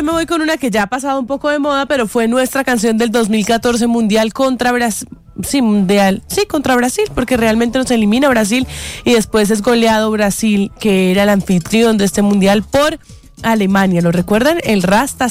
me voy con una que ya ha pasado un poco de moda, pero fue nuestra canción del 2014 mundial contra Brasil. Contra Brasil, porque realmente nos elimina Brasil y después es goleado Brasil, que era el anfitrión de este mundial, por Alemania. ¿Lo recuerdan? El Rasta